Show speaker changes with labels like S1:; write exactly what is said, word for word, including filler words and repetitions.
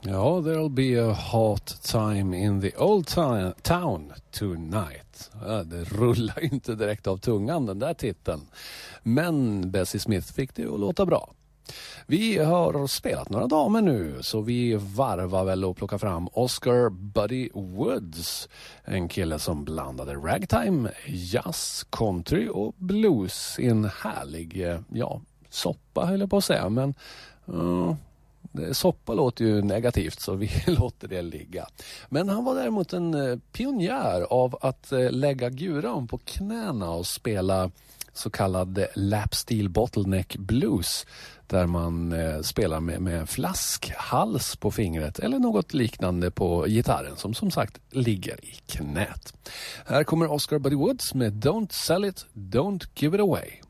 S1: Ja, there'll be a hot time in the old town, town tonight. Ja, det rullar inte direkt av tungan den där titeln. Men Bessie Smith fick det att låta bra. Vi har spelat några damer nu, så vi varvar väl och plockar fram Oscar Buddy Woods. En kille som blandade ragtime, jazz, country och blues i en härlig, ja, soppa höll jag på att säga. Men uh, soppa låter ju negativt, så vi låter det ligga. Men han var däremot en pionjär av att lägga guran på knäna och spela så kallad lap steel bottleneck blues, där man eh, spelar med, med flaskhals på fingret eller något liknande på gitarren som som sagt ligger i knät. Här kommer Oscar Buddy Woods med Don't Sell It, Don't Give It Away.